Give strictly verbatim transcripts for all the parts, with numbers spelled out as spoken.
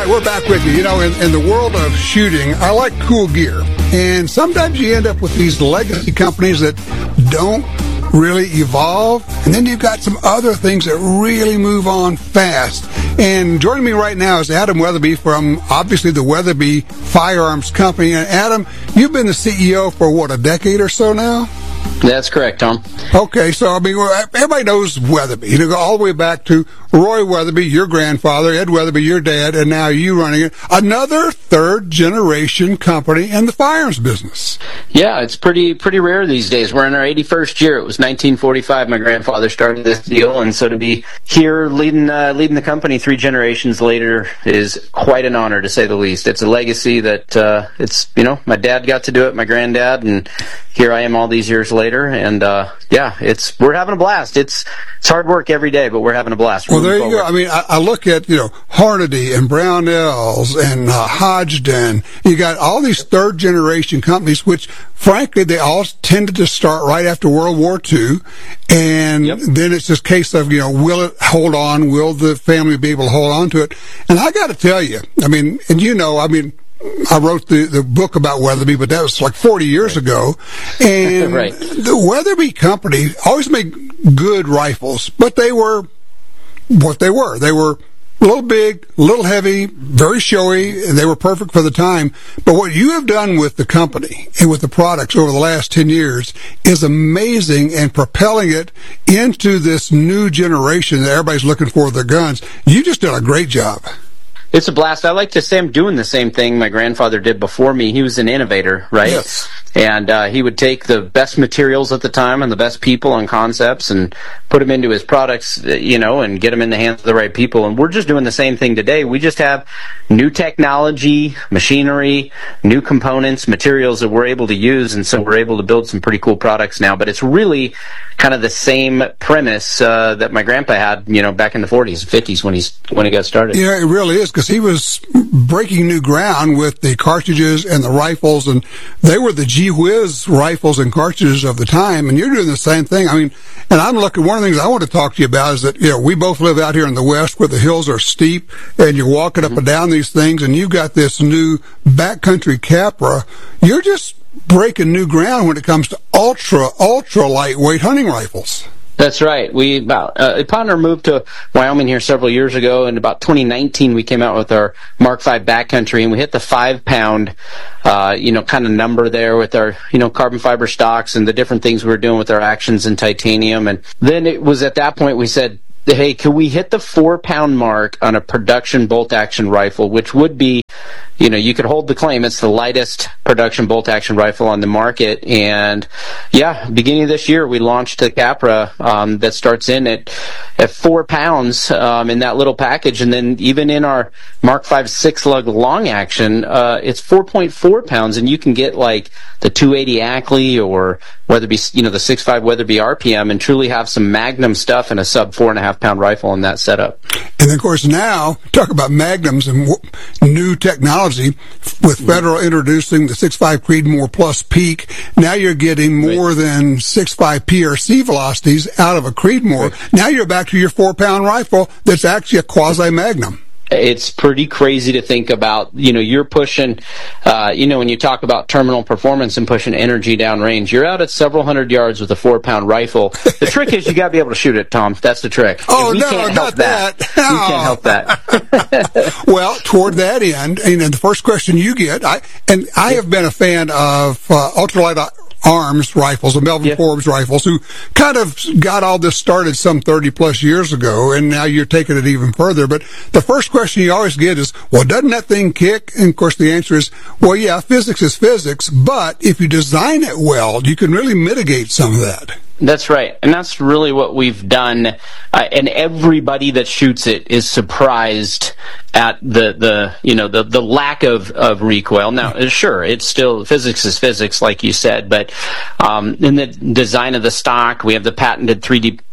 we're back with you. You know, in, in the world of shooting, I like cool gear. And sometimes you end up with these legacy companies that don't really evolve. And then you've got some other things that really move on fast. And joining me right now is Adam Weatherby from, obviously, the Weatherby Firearms Company. And Adam, you've been the C E O for, what, a decade or so now? That's correct, Tom. Okay, so, I mean, everybody knows Weatherby. You know, go all the way back to Roy Weatherby, your grandfather, Ed Weatherby, your dad, and now you running it. Another third-generation company in the firearms business. Yeah, it's pretty pretty rare these days. We're in our eighty-first year. It was nineteen forty-five. My grandfather started this deal, and so to be here leading uh, leading the company three generations later is quite an honor, to say the least. It's a legacy that uh, it's, you know, my dad got to do it, my granddad, and here I am all these years later. And uh, yeah, it's we're having a blast. It's it's hard work every day, but we're having a blast. Well, there you go. I mean, I, I look at, you know, Hornady and Brownells and uh, Hodgdon. You got all these third-generation companies, which, frankly, they all tended to start right after World War Two. And yep. then it's just a case of, you know, will it hold on? Will the family be able to hold on to it? And I got to tell you, I mean, and you know, I mean, I wrote the, the book about Weatherby, but that was like forty years right. ago. And right. the Weatherby company always made good rifles, but they were what they were. They were a little big, a little heavy, very showy, and they were perfect for the time. But what you have done with the company and with the products over the last ten years is amazing, and propelling it into this new generation that everybody's looking for with their guns. You just did a great job. It's a blast. I like to say I'm doing the same thing my grandfather did before me. He was an innovator, right? Yes. And uh, he would take the best materials at the time and the best people and concepts and put them into his products, you know, and get them in the hands of the right people. And we're just doing the same thing today. We just have new technology, machinery, new components, materials that we're able to use, and so we're able to build some pretty cool products now. But it's really kind of the same premise uh, that my grandpa had, you know, back in the forties, fifties when he's when he got started. Yeah, it really is, because he was breaking new ground with the cartridges and the rifles, and they were the gee whiz rifles and cartridges of the time, and you're doing the same thing. I mean, and I'm looking, one of the things I want to talk to you about is that, you know, we both live out here in the West where the hills are steep, and you're walking up mm-hmm. and down these things, and you've got this new backcountry Capra. You're just breaking new ground when it comes to ultra, ultra lightweight hunting rifles. That's right. We about uh, upon our move to Wyoming here several years ago, in about twenty nineteen, we came out with our Mark five backcountry, and we hit the five pound, uh, you know, kind of number there with our, you know, carbon fiber stocks and the different things we were doing with our actions in titanium. And then it was at that point we said, hey, can we hit the four pound mark on a production bolt action rifle, which would be, you know, you could hold the claim it's the lightest production bolt action rifle on the market. And yeah, beginning of this year, we launched the Capra um, that starts in at at four pounds um, in that little package. And then even in our Mark five six lug long action, uh, it's four point four pounds, and you can get like the two eighty Ackley or Weatherby, you know, the six point five Weatherby R P M, and truly have some Magnum stuff in a sub four and a half pound rifle in that setup. And of course now, talk about Magnums and w- new technology with Federal mm-hmm. introducing the six point five Creedmoor Plus Peak. Now you're getting more right. than six point five P R C velocities out of a Creedmoor. Right. Now you're back to your four pound rifle that's actually a quasi Magnum. It's pretty crazy to think about. You know, you're pushing, uh, you know, when you talk about terminal performance and pushing energy down range, you're out at several hundred yards with a four pound rifle. The trick is you got to be able to shoot it, Tom. That's the trick. Oh, we no, can't not help that. that. We can't help that. Well, toward that end, and the first question you get, I and I have been a fan of uh, ultralight arms rifles, the Melvin yeah. Forbes rifles, who kind of got all this started some thirty plus years ago, and now you're taking it even further. But the first question you always get is, well, doesn't that thing kick? And of course the answer is, well, yeah, physics is physics, but if you design it well, you can really mitigate some of that. That's right, and that's really what we've done. Uh, and everybody that shoots it is surprised at the, the you know the, the lack of, of recoil. Now, sure, it's still physics is physics, like you said, but um, in the design of the stock, we have the patented three D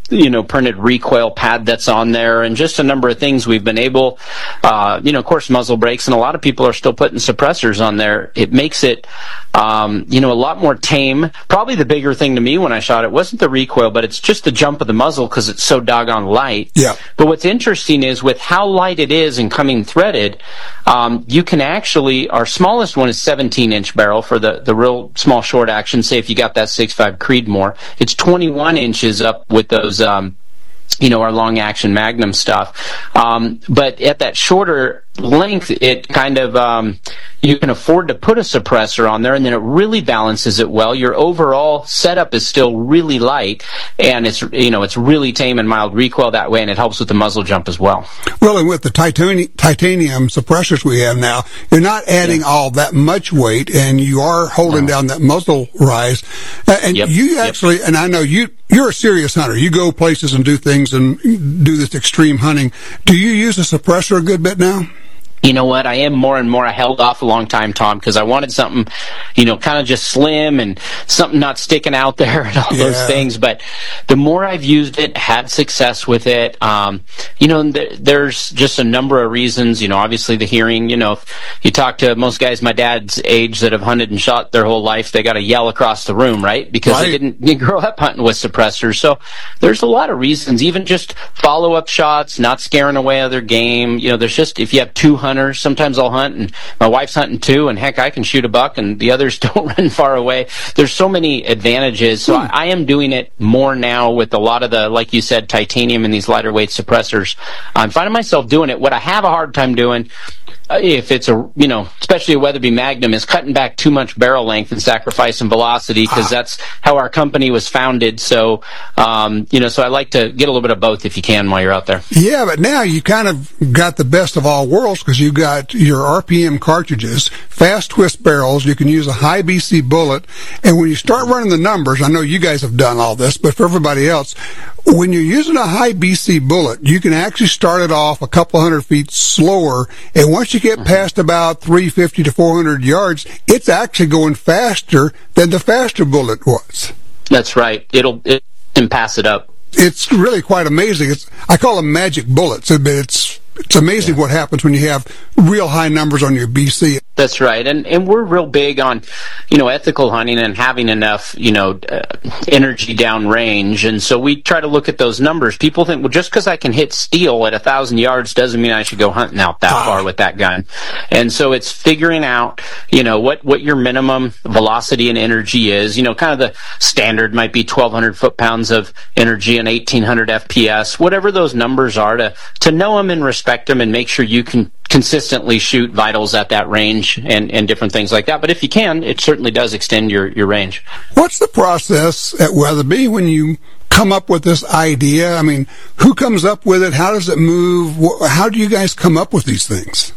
you know, printed recoil pad that's on there, and just a number of things we've been able, uh, you know, of course, muzzle brakes, and a lot of people are still putting suppressors on there. It makes it, um, you know, a lot more tame. Probably the bigger thing to me when I shot it wasn't the recoil, but it's just the jump of the muzzle because it's so doggone light. Yeah. But what's interesting is with how light it is and coming threaded, um, you can actually, our smallest one is seventeen inch barrel for the, the real small short action. Say if you got that six five Creedmoor, it's twenty-one inches up with those, um, you know, our long action Magnum stuff. Um, but at that shorter length, it kind of, um, you can afford to put a suppressor on there, and then it really balances it well. Your overall setup is still really light, and it's, you know, it's really tame and mild recoil that way, and it helps with the muzzle jump as well. Well, and with the titani- titanium suppressors we have now, you're not adding yeah. all that much weight, and you are holding no. down that muzzle rise. Uh, and yep. you actually, yep. and I know you, you're a serious hunter. You go places and do things and do this extreme hunting. Do you use a suppressor a good bit now? You know what? I am more and more. I held off a long time, Tom, because I wanted something, you know, kind of just slim and something not sticking out there and all yeah. those things. But the more I've used it, had success with it. Um, you know, th- there's just a number of reasons. You know, obviously the hearing. You know, if you talk to most guys my dad's age that have hunted and shot their whole life, they got to yell across the room, right? Because right. they didn't they grow up hunting with suppressors. So there's a lot of reasons. Even just follow-up shots, not scaring away other game. You know, there's just, if you have two hunters, sometimes I'll hunt, and my wife's hunting too, and heck, I can shoot a buck, and the others don't run far away. There's so many advantages. So I, I am doing it more now with a lot of the, like you said, titanium and these lighter weight suppressors. I'm finding myself doing it. What I have a hard time doing, uh, if it's a, you know, especially a Weatherby Magnum, is cutting back too much barrel length and sacrificing velocity, because ah. that's how our company was founded. So, um, you know, so I like to get a little bit of both if you can while you're out there. Yeah, but now you kind of got the best of all worlds, because you got your R P M cartridges, fast twist barrels, you can use a high B C bullet, and when you start running the numbers, I know you guys have done all this, but for everybody else, when you're using a high B C bullet, you can actually start it off a couple hundred feet slower, and once you get past about three fifty to four hundred yards, it's actually going faster than the faster bullet was. That's right. It'll it can pass it up. It's really quite amazing. It's, I call them magic bullets, but it's it's amazing yeah. what happens when you have real high numbers on your B C. That's right, and and we're real big on, you know, ethical hunting and having enough, you know, uh, energy down range, and so we try to look at those numbers. People think, well, just because I can hit steel at a thousand yards doesn't mean I should go hunting out that ah. far with that gun. And so it's figuring out, you know, what what your minimum velocity and energy is. You know, kind of the standard might be twelve hundred foot-pounds of energy and eighteen hundred F P S, whatever those numbers are, to to know them and respect them and make sure you can consistently shoot vitals at that range and, and different things like that. But if you can, it certainly does extend your, your range. What's the process at Weatherby when you come up with this idea? I mean, who comes up with it? How does it move? How do you guys come up with these things?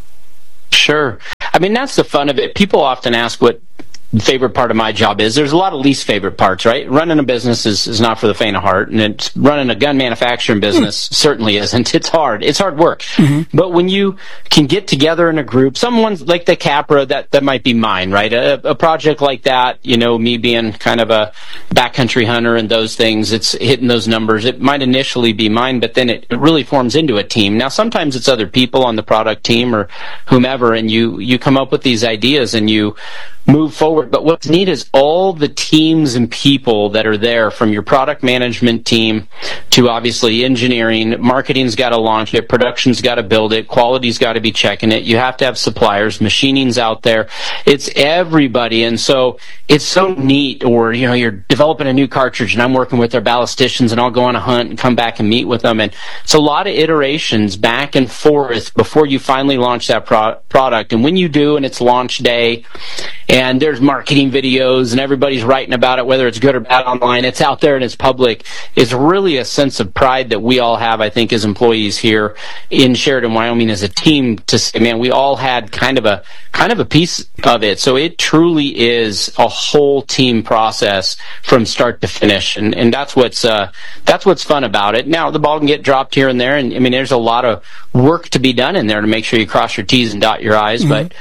Sure. I mean, that's the fun of it. People often ask what favorite part of my job is. There's a lot of least favorite parts, right? Running a business is, is not for the faint of heart, and it's running a gun manufacturing business mm. certainly isn't. It's hard. It's hard work. Mm-hmm. But when you can get together in a group, someone's like the Capra, that, that might be mine, right? A, a project like that, you know, me being kind of a backcountry hunter and those things, it's hitting those numbers. It might initially be mine, but then it, it really forms into a team. Now, sometimes it's other people on the product team or whomever, and you, you come up with these ideas and you move forward. But what's neat is all the teams and people that are there, from your product management team to obviously engineering, marketing's got to launch it, production's got to build it, quality's got to be checking it, you have to have suppliers, machining's out there. It's everybody. And so it's so neat. Or, you know, you're developing a new cartridge and I'm working with our ballisticians, and I'll go on a hunt and come back and meet with them. And it's a lot of iterations back and forth before you finally launch that pro- product. And when you do, and it's launch day, and there's marketing videos and everybody's writing about it, whether it's good or bad online, it's out there and it's public. It's really a sense of pride that we all have, I think, as employees here in Sheridan, Wyoming, as a team, to say, man, we all had kind of a kind of a piece of it. So it truly is a whole team process from start to finish, and and that's what's uh, that's what's fun about it. Now, the ball can get dropped here and there, and I mean, there's a lot of work to be done in there to make sure you cross your T's and dot your I's, mm-hmm. but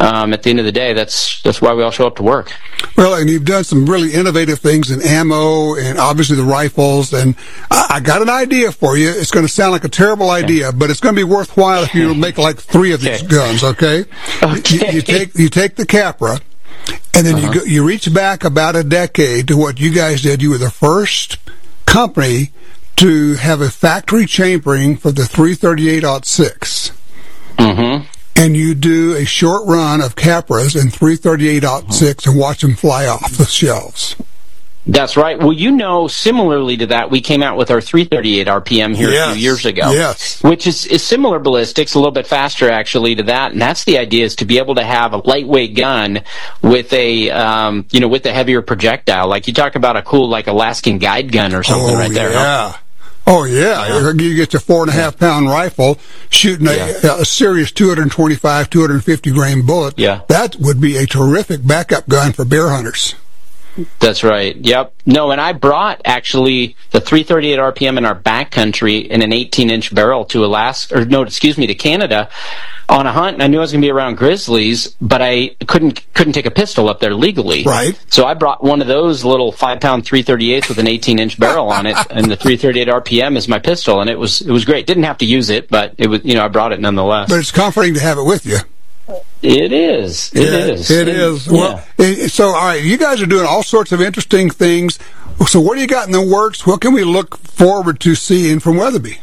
um, at the end of the day, that's that's why we all show up to work. Well, and you've done some really innovative things in ammo and obviously the rifles. And I, I got an idea for you. It's going to sound like a terrible idea, okay. but it's going to be worthwhile if you make like three of these okay. guns. Okay. Okay. You, you take you take the Capra, and then uh-huh. you go, you reach back about a decade to what you guys did. You were the first company to have a factory chambering for the three thirty-eight aught six. Mm-hmm. And you do a short run of Capras and three thirty-eight aught six and watch them fly off the shelves. That's right. Well, you know, similarly to that, we came out with our three thirty-eight R P M here yes. a few years ago. Yes. Which is, is similar ballistics, a little bit faster actually to that. And that's the idea, is to be able to have a lightweight gun with a, um, you know, with a heavier projectile. Like you talk about a cool, like Alaskan guide gun or something oh, right there. Yeah. Huh? Oh, yeah. yeah. You get your four and a half pound rifle shooting a, yeah. a serious two twenty-five, two fifty grain bullet. Yeah. That would be a terrific backup gun for bear hunters. That's right. Yep. No, and I brought actually the three thirty-eight R P M in our backcountry in an eighteen inch barrel to Alaska, or no, excuse me, to Canada on a hunt. And I knew I was going to be around grizzlies, but I couldn't couldn't take a pistol up there legally. Right. So I brought one of those little five pound three thirty-eights with an eighteen inch barrel on it, and the three thirty-eight R P M is my pistol, and it was it was great. Didn't have to use it, but it was, you know, I brought it nonetheless. But it's comforting to have it with you. It is. It yeah, is. It is. Well, yeah. So, all right, you guys are doing all sorts of interesting things. So, what do you got in the works? What can we look forward to seeing from Weatherby?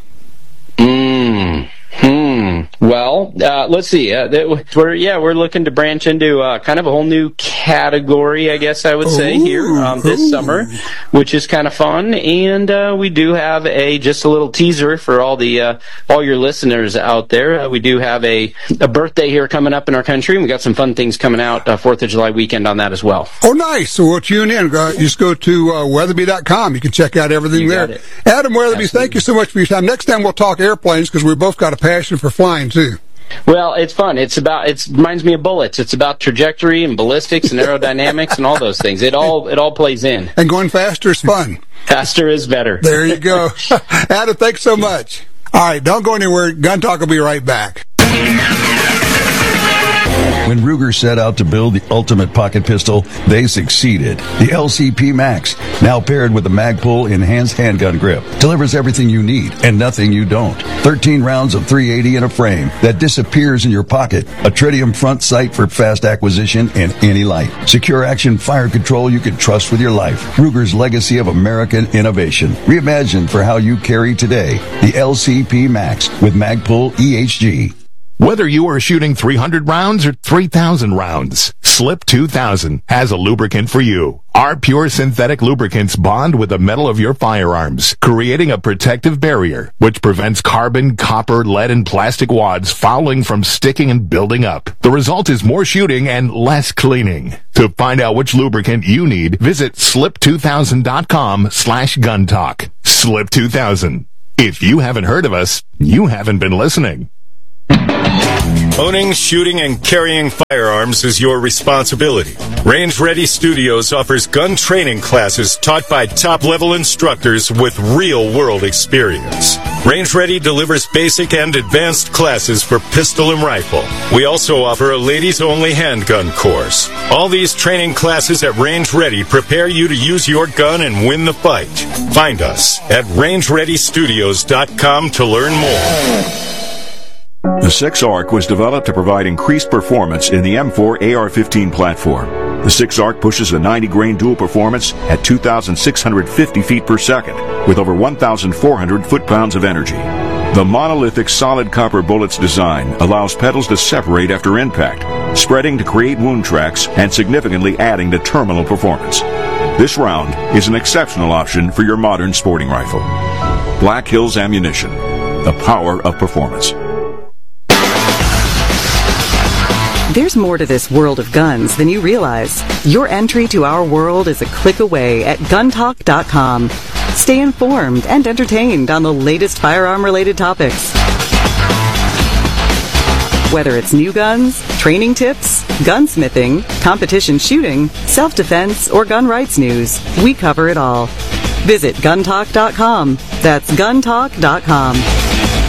Mm. Hmm. Well, uh, let's see. Uh, we're yeah, we're looking to branch into uh, kind of a whole new category, I guess I would say, ooh, here um, this ooh. summer, which is kind of fun. And uh, we do have a just a little teaser for all the uh, all your listeners out there. Uh, we do have a a birthday here coming up in our country, and we got some fun things coming out uh, Fourth of July weekend on that as well. Oh, nice! So we'll tune in. Uh, just go to uh, weatherby dot com. You can check out everything you there. It. Adam Weatherby, Absolutely. Thank you so much for your time. Next time we'll talk airplanes because we both got a passion for flying too. Well, it's fun. It's about, it reminds me of bullets. It's about trajectory and ballistics and aerodynamics and all those things. It all, it all plays in. And going faster is fun. Faster is better. There you go. Adam, thanks so much. All right, don't go anywhere. Gun Talk will be right back. When Ruger set out to build the ultimate pocket pistol, they succeeded. The L C P Max, now paired with the Magpul enhanced handgun grip, delivers everything you need and nothing you don't. thirteen rounds of three eighty in a frame that disappears in your pocket. A tritium front sight for fast acquisition and any light. Secure action fire control you can trust with your life. Ruger's legacy of American innovation. Reimagined for how you carry today. The L C P Max with Magpul E H G. Whether you are shooting three hundred rounds or three thousand rounds, Slip two thousand has a lubricant for you. Our pure synthetic lubricants bond with the metal of your firearms, creating a protective barrier which prevents carbon, copper, lead, and plastic wads fouling from sticking and building up. The result is more shooting and less cleaning. To find out which lubricant you need, visit slip two thousand dot com slash gun talk. Slip two thousand. If you haven't heard of us, you haven't been listening. Owning, shooting, and carrying firearms is your responsibility. Range Ready Studios offers gun training classes taught by top-level instructors with real-world experience. Range Ready delivers basic and advanced classes for pistol and rifle. We also offer a ladies-only handgun course. All these training classes at Range Ready prepare you to use your gun and win the fight. Find us at range ready studios dot com to learn more. The six ARC was developed to provide increased performance in the M four A R fifteen platform. The six ARC pushes a ninety grain dual performance at two thousand six hundred fifty feet per second with over one thousand four hundred foot-pounds of energy. The monolithic solid copper bullet's design allows petals to separate after impact, spreading to create wound tracks and significantly adding to terminal performance. This round is an exceptional option for your modern sporting rifle. Black Hills Ammunition, the power of performance. There's more to this world of guns than you realize. Your entry to our world is a click away at gun talk dot com. Stay informed and entertained on the latest firearm-related topics. Whether it's new guns, training tips, gunsmithing, competition shooting, self-defense, or gun rights news, we cover it all. Visit gun talk dot com. That's gun talk dot com.